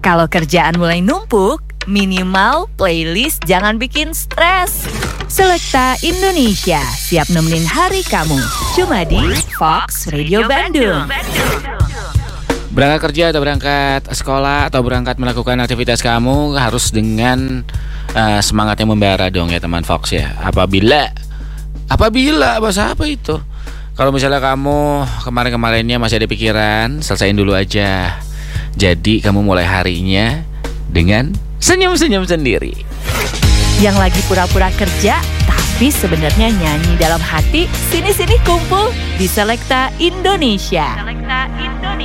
Kalau kerjaan mulai numpuk, minimal playlist jangan bikin stres. Selekta Indonesia, siap nemenin hari kamu. Cuma di Fox Radio Bandung. Berangkat kerja atau berangkat sekolah atau berangkat melakukan aktivitas kamu harus dengan semangat yang membara dong ya teman Fox ya. Apabila bahasa apa itu? Kalau misalnya kamu kemarin-kemarinnya masih ada pikiran, selesaiin dulu aja. Jadi kamu mulai harinya dengan senyum-senyum sendiri. Yang lagi pura-pura kerja, tapi sebenarnya nyanyi dalam hati, sini-sini kumpul di Selekta Indonesia.